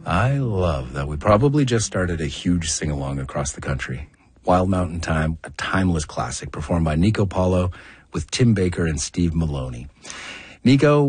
I love that we probably just started a huge sing-along across the country. Wild Mountain Time, a timeless classic performed by Nico Paulo with Tim Baker and Steve Maloney. Nico,